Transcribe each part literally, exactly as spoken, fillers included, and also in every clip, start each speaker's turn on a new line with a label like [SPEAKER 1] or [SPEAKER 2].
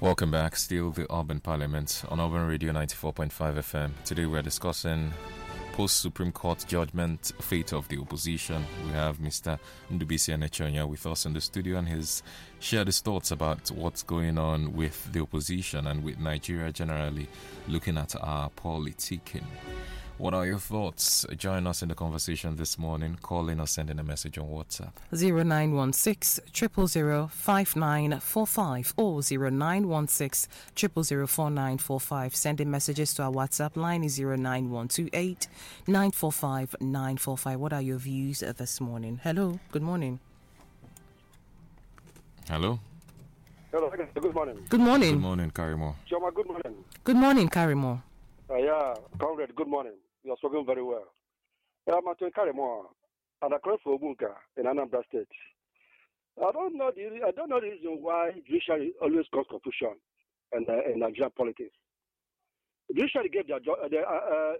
[SPEAKER 1] Welcome back. Still the Urban Parliament on Urban Radio ninety-four point five F M. Today we're discussing post-Supreme Court judgment fate of the opposition. We have Mister Ndubisi Anechonya with us in the studio, and he's shared his thoughts about what's going on with the opposition and with Nigeria generally, looking at our politicking. What are your thoughts? Join us in the conversation this morning. Calling or sending a message on WhatsApp.
[SPEAKER 2] zero nine one six, zero zero zero, five nine four five or zero nine one six, zero zero zero, four nine four five. Sending messages to our WhatsApp line is zero nine one two eight, nine four five nine four five. What are your views this morning? Hello, good morning.
[SPEAKER 1] Hello.
[SPEAKER 3] Hello, good morning.
[SPEAKER 2] Good morning.
[SPEAKER 1] Good morning, Karimo.
[SPEAKER 3] Choma, good morning.
[SPEAKER 2] Good morning, Karimo.
[SPEAKER 3] Uh, yeah, comrade, good morning. You are spoken very well. Yeah, I'm Anthony Karimo, and I come from Obunka in Anambra State. I don't know the I don't know the reason why judiciary always cause confusion in, uh, in Nigerian politics. Judiciary gave their ju- the uh, uh,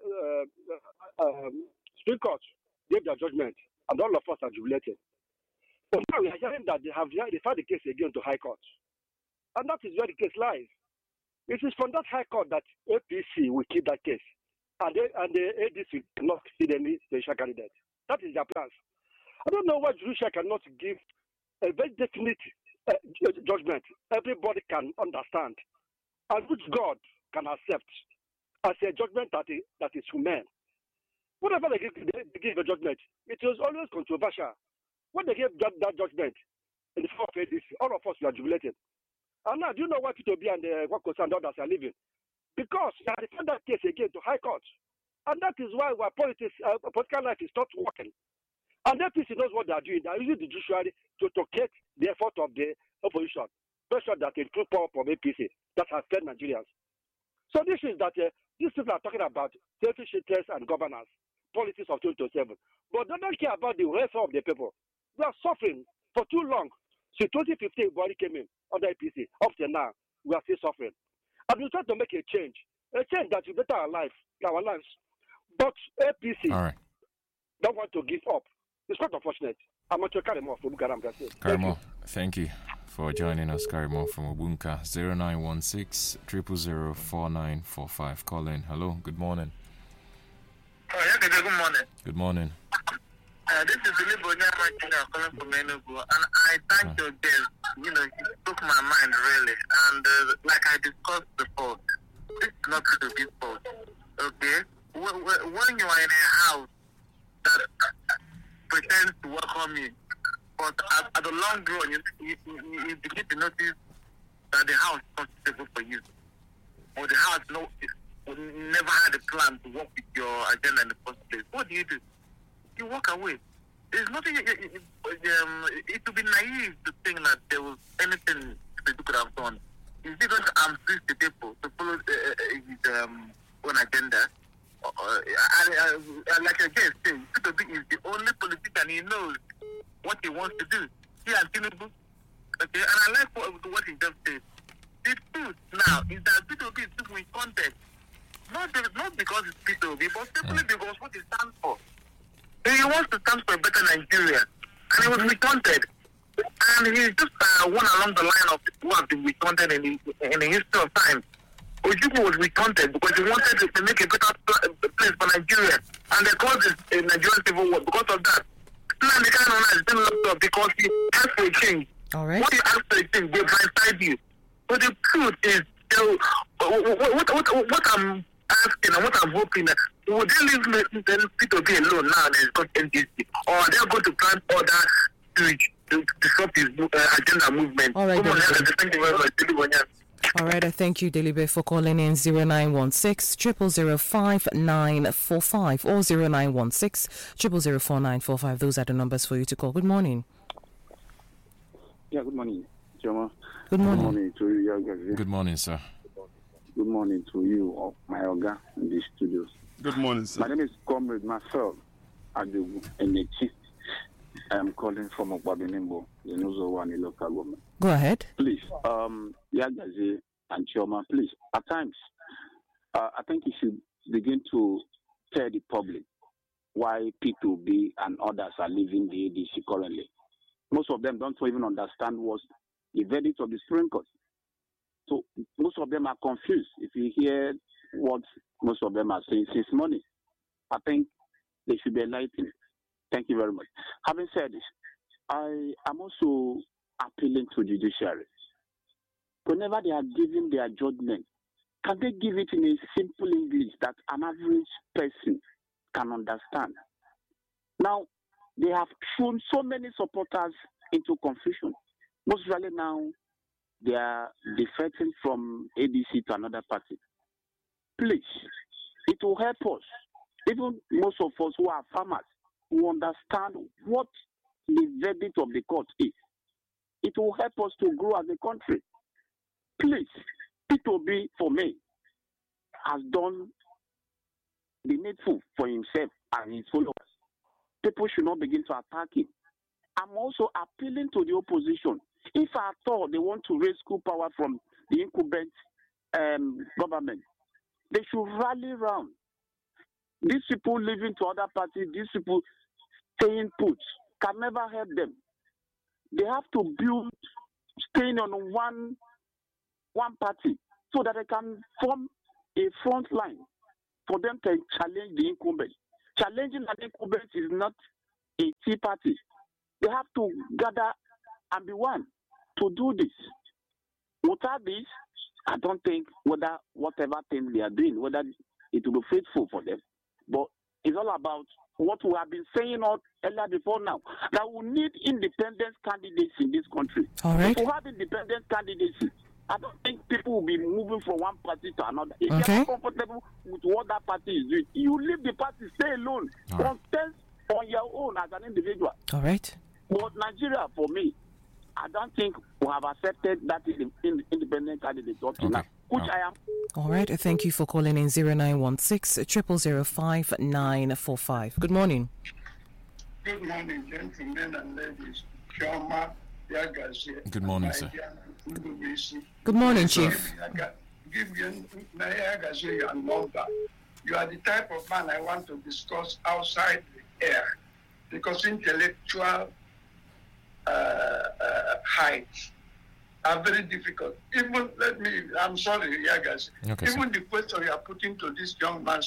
[SPEAKER 3] uh, um, Supreme Court gave their judgment, and all of us are jubilated. But now we are hearing that they have referred the case again to High Court, and that is where the case lies. It is from that High Court that A P C will keep that case, and they, and the A D C cannot see any special candidate. That is their plans. I don't know why judiciary cannot give a very definite uh, judgment everybody can understand, and which God can accept as a judgment that is, that is humane. Whatever they give, they, they give a judgment, it was always controversial. When they gave that, that judgment in the form of A D C, all of us were jubilated. And now, do you know why P two B and the Wakos and others are leaving? Because they have defended that case again to High Court. And that is why our politics, uh, political life is not working. And the A P C knows what they are doing. They are using the judiciary to locate the effort of the opposition. Pressure that improve power from A P C that has fed Nigerians. So this is that uh, these people are talking about selfish interests and governance, politics of twenty twenty-seven. But they don't care about the welfare of the people. They are suffering for too long. Since twenty fifteen, Buhari came in under A P C. Up to now, we are still suffering. And we try to make a change, a change that will better our life, our lives. But A P C
[SPEAKER 1] All right.
[SPEAKER 3] don't want to give up. It's quite unfortunate. I'm not sure Karimo from Bukaram.
[SPEAKER 1] Karimo, thank you for joining us. Karimo from Obunka. zero nine one six, zero zero zero, four nine four five. Call in. Hello, good morning.
[SPEAKER 4] Oh, yeah, good morning.
[SPEAKER 1] Good morning.
[SPEAKER 4] Uh, this is Billy Bonya calling from Enugu, and I thank your guest. You know, he took my mind really, and uh, like I discussed before, this is not to be fault. Okay, when, when you are in a house that pretends to welcome you, but at, at the long run, you, you, you, you begin to notice that the house is not suitable for you, or the house no, never had a plan to work with your agenda in the first place. What do you do? You walk away. There's nothing. It, it, um, it would be naive to think that there was anything they could have done. Is he going to ambush the people to follow uh, his um, own agenda? Uh, uh, uh, like again, saying, P two B is the only politician he knows what he wants to do. He and Tinubu. Okay, and I like what, what he just said. The truth now is that P two B is still in context. Not, not because it's P two B, but simply mm. because what it stands for. He wants to stand for a better Nigeria, and he was recounted. And he's just uh, one along the line of who have been recounted in the, in the history of time. Ojukwu was recounted because he wanted to make a better place for Nigeria, and they called it a Nigerian civil war because of that. Now the kind of has been locked up because he asked for a change.
[SPEAKER 2] All right.
[SPEAKER 4] What you ask for a change, they blindside you. But the truth is, so, what, what, what, what I'm asking and what I'm hoping that would they leave then P two B alone now and it's got N D C, or they're going to plan order to to disrupt his uh, agenda movement.
[SPEAKER 2] All right,
[SPEAKER 4] Come on, thank you very much.
[SPEAKER 2] All right, I thank you, Delibe, for calling in zero nine one six, zero zero zero, five nine four five or zero nine one six, zero zero zero, four nine four five. Those are the numbers for you to call. Good morning.
[SPEAKER 5] Yeah, good morning, Joma.
[SPEAKER 2] Good morning.
[SPEAKER 5] Good morning to you.
[SPEAKER 1] Good morning, sir.
[SPEAKER 5] Good morning to you, my Oga, in the studios.
[SPEAKER 6] Good morning, sir.
[SPEAKER 5] My name is Comrade Marcel Adewu, and I am calling from Okwabenimbo, in Uzowani local government.
[SPEAKER 2] Go ahead.
[SPEAKER 5] Please, um, Yagazi and Chioma, please, at times, uh, I think you should begin to tell the public why P two B and others are leaving the A D C currently. Most of them don't even understand what's the verdict of the Supreme Court. So most of them are confused. If you hear what most of them are saying since morning, I think they should be enlightened. Thank you very much. Having said this, I am also appealing to judiciary. Whenever they are giving their judgment, can they give it in a simple English that an average person can understand? Now, they have thrown so many supporters into confusion. Most really now, they are defecting from A D C to another party. Please, it will help us, even most of us who are farmers, who understand what the verdict of the court is. It will help us to grow as a country. Please, P two B for me has done the needful for himself and his followers. People should not begin to attack him. I'm also appealing to the opposition. If at all they want to raise coup power from the incumbent um, government, they should rally around. These people leaving to other parties, these people staying put, can never help them. They have to build, staying on one, one party so that they can form a front line for them to challenge the incumbent. Challenging an incumbent is not a tea party. They have to gather and be one to do this. Without this, I don't think whether whatever thing they are doing, whether it will be faithful for them. But it's all about what we have been saying all earlier before now, that we need independent candidates in this country.
[SPEAKER 2] All right.
[SPEAKER 5] If we have independent candidacy, I don't think people will be moving from one party to another. If
[SPEAKER 2] okay.
[SPEAKER 5] you're not comfortable with what that party is doing, you leave the party, stay alone,
[SPEAKER 1] all right.
[SPEAKER 5] contest on your own as an individual.
[SPEAKER 2] All right.
[SPEAKER 5] But Nigeria, for me, I don't think we have accepted that in, in, independent candidate up to
[SPEAKER 1] okay.
[SPEAKER 5] now, which
[SPEAKER 1] oh.
[SPEAKER 5] I am.
[SPEAKER 2] All right. Thank you for calling in zero nine one six, zero zero five nine four five. Good morning.
[SPEAKER 6] Good morning, gentlemen and ladies. Shama Yagazi.
[SPEAKER 1] Good morning, sir.
[SPEAKER 2] Good morning, Chief.
[SPEAKER 6] Give you your number. You are the type of man I want to discuss outside the air, because intellectual uh, uh, heights are very difficult. Even, let me, I'm sorry, Yagazi.
[SPEAKER 1] Okay,
[SPEAKER 6] Even
[SPEAKER 1] sir.
[SPEAKER 6] the question you are putting to this young man,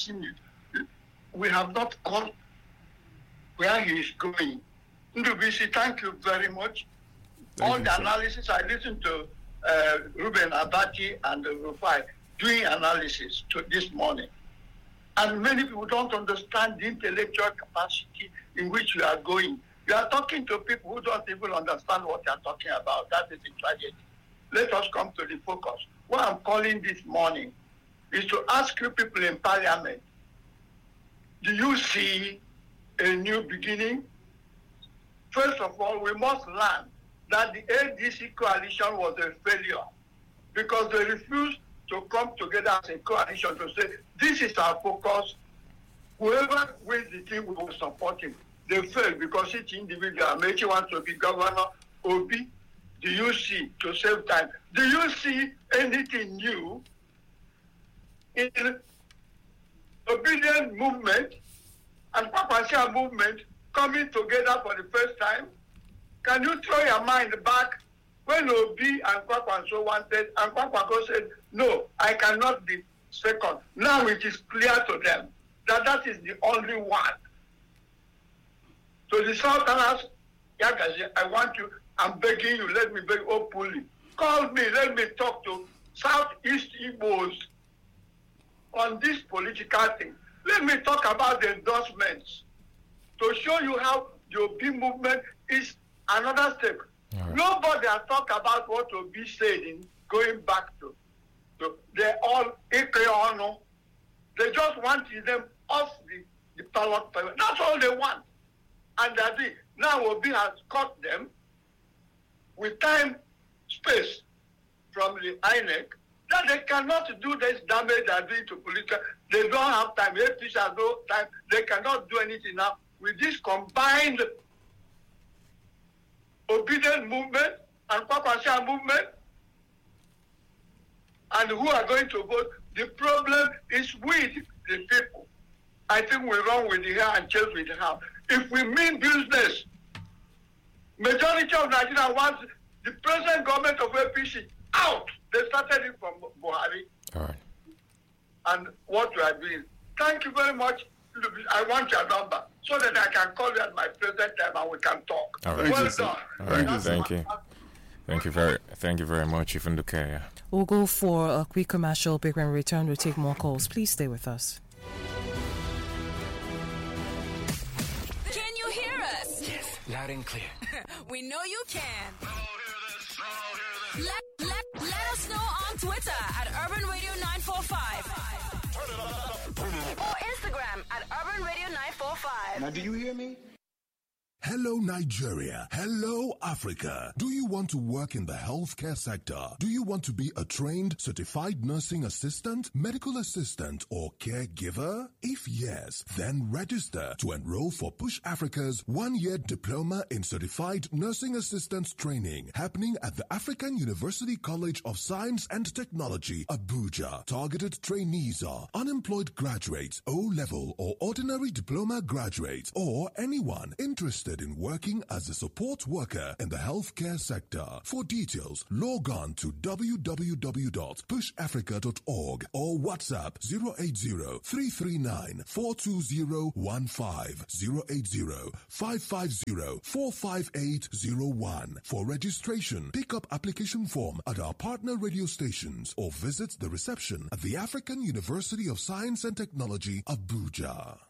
[SPEAKER 6] we have not caught where he is going. Ndubisi, thank you very much.
[SPEAKER 1] Thank
[SPEAKER 6] All
[SPEAKER 1] you,
[SPEAKER 6] the
[SPEAKER 1] sir.
[SPEAKER 6] analysis, I listened to uh, Ruben Abati and uh, Rufai doing analysis to this morning. And many people don't understand the intellectual capacity in which we are going. You are talking to people who don't even understand what you are talking about. That is the tragedy. Let us come to the focus. What I'm calling this morning is to ask you people in Parliament, do you see a new beginning? First of all, we must learn that the A D C coalition was a failure because they refused to come together as a coalition to say, this is our focus. Whoever wins the team, we will support him. They failed because each individual, Amechi wants to be governor, Obi, do you see, to save time, do you see anything new in obedient movement and Papasia movement coming together for the first time? Can you throw your mind back when Obi and Kwakwanso wanted, and Kwakwanso said, no, I cannot be second. Now it is clear to them that that is the only one. So the Southerners, Yagazi, I want you, I'm begging you, let me beg openly. Call me, let me talk to Southeast Igbos on this political thing. Let me talk about the endorsements to show you how the Obi movement is another step. Right. Nobody has talked about what Obi said in going back to. to they're all Ikeono. They just want them off the, the ballot paper. That's all they want. And that's it. Now Obi has caught them with time, space from the I N E C that they cannot do this damage they're doing to political. They don't have time. A P C has no time. They cannot do anything now. With this combined obedient movement and Kwakwanso movement, and who are going to vote, the problem is with the people. I think we run with the hair and chase with the hair. If we mean business, majority of Nigeria wants the present government of A P C out. They started it and what you are doing. Thank you very much. I want your number so that I can call you at my present time and we can talk.
[SPEAKER 1] All right.
[SPEAKER 6] Well done.
[SPEAKER 1] All right. Thank you. Thank you very, thank you very much, Chief Ndukaya.
[SPEAKER 2] We'll go for a quick commercial break. When we return, we'll take more calls. Please stay with us.
[SPEAKER 7] Can you hear us?
[SPEAKER 8] Yes, loud and clear.
[SPEAKER 7] We know you can. Let, let, let us know on Twitter at Urban Radio nine four five. Or Instagram at Urban Radio nine four five.
[SPEAKER 8] Now, do you hear me?
[SPEAKER 9] Hello, Nigeria. Hello, Africa. Do you want to work in the healthcare sector? Do you want to be a trained, certified nursing assistant, medical assistant, or caregiver? If yes, then register to enroll for Push Africa's one-year diploma in certified nursing assistant training happening at the African University College of Science and Technology, Abuja. Targeted trainees are unemployed graduates, O-level or ordinary diploma graduates, or anyone interested in working as a support worker in the healthcare sector. For details, log on to w w w dot push africa dot org or WhatsApp zero eight zero, three three nine, four two zero one five, zero eight zero, five five zero, four five eight zero one. For registration, pick up application form at our partner radio stations or visit the reception at the African University of Science and Technology, Abuja.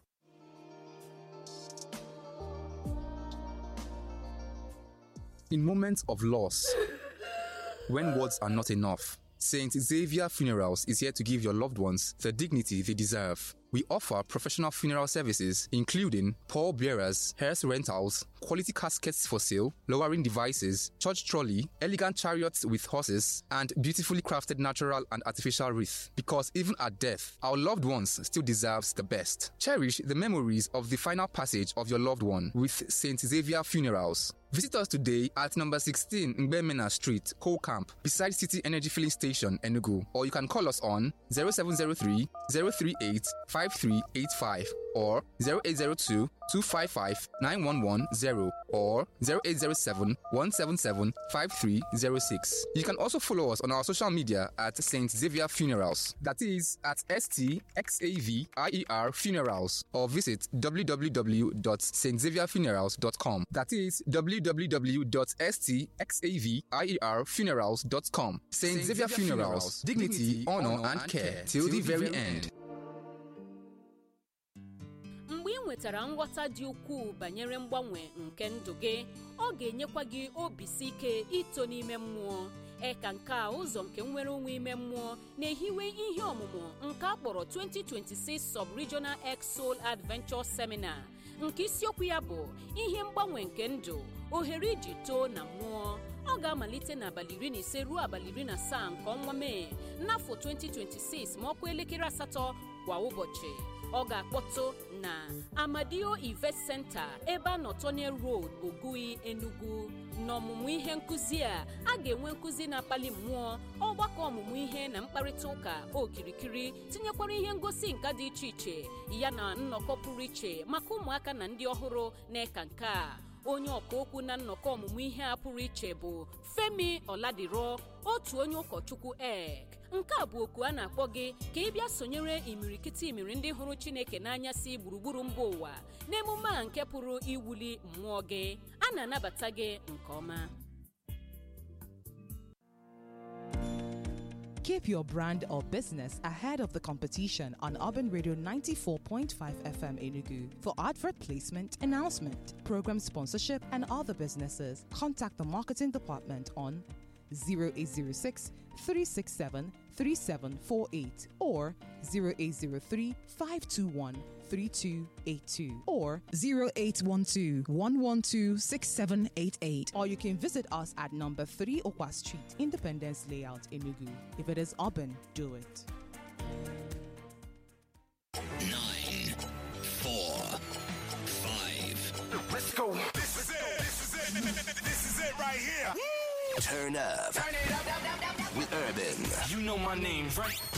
[SPEAKER 10] In moments of loss, when words are not enough, Saint Xavier Funerals is here to give your loved ones the dignity they deserve. We offer professional funeral services, including pallbearers, hearse rentals, quality caskets for sale, lowering devices, church trolley, elegant chariots with horses, and beautifully crafted natural and artificial wreath. Because even at death, our loved ones still deserves the best. Cherish the memories of the final passage of your loved one with Saint Xavier Funerals. Visit us today at number sixteen Ngbemena Street, Coal Camp, beside City Energy Filling Station, Enugu. Or you can call us on zero seven zero three, zero three eight, five three eight five or zero eight zero two, two five five, nine one one zero or zero eight zero seven, one seven seven, five three zero six. You can also follow us on our social media at Saint Xavier Funerals. That is at S T X A V I E R Funerals, or visit w w w dot saint xavier funerals dot com. That is w w w dot s t x a v i e r funerals dot com. Saint Xavier Funerals, dignity, honor, and care till the very end.
[SPEAKER 11] Mgbe ị nwetara nghọta dị ukwuu banyere mgbanwe nke ndụ gị, ọ ga-enyekwa gị obisi ike ito n'ime mmụọ. Eka nke a ụzọ nke nwere onwe ime mmụọ na-ehiwe ihe ọmụmụ nke akpọrọ twenty twenty-six Sub-Regional X-Soul Adventure Seminar, nke isiokwu ya bụ ihe mgbanwe nke ndụ, ohere iji too na mmụọ. Ọ ga-amalite n'abalị iri na ise ruo abalị iri na asaa nke ọnwa Mee n'afọ twenty twenty-six ma ọkwa elekere asatọ kwa ụbọchị. Ọ ga-akpọtụ na Amadio Event Center ebe a Nọtọnie Road, Ogui, Enugu. N'ọmụmụ ihe nkụzi a, a ga-enwe nkụzi na-akpali mmụọ, ọgbakọ ọmụmụ ihe na mkparịta ụka okirikiri, tinyekwara ihe ngosi nka dị iche iche, ya na nnọkọ pụrụ iche maka ụmụaka na ndị ọhụrụ na-eka nke a. Onye ọka okwu na nnọkọ ọmụmụ ihe a pụrụ iche bụ Femi Oladiro, otu onye ụkọchukwu ek. Nke a bụ oku a na-akpọ gị ka ị bịa sonyere imirikiti imiri ndị hụrụ Chineke n'anya si gburugburu mba ụwa n'emume a nke pụrụ iwuli mmụọ gị. A na-anabata gị nke ọma.
[SPEAKER 12] Keep your brand or business ahead of the competition on Urban Radio ninety-four point five F M Enugu. For advert placement, announcement, program sponsorship, and other businesses, contact the marketing department on zero eight zero six, three six seven, three seven four eight or zero eight zero three, five two one, three two eight two or
[SPEAKER 2] zero eight one two, one one two, six seven eight eight.
[SPEAKER 12] Or you can visit us at number three Okwa Street, Independence Layout, Enugu. If it is urban, do it.
[SPEAKER 8] Nine, four, five.
[SPEAKER 13] Let's go. This is it. This is it. This is it right here.
[SPEAKER 8] Turn up.
[SPEAKER 13] Turn it up, up, up, up, up.
[SPEAKER 8] With Urban.
[SPEAKER 13] You know my name, right?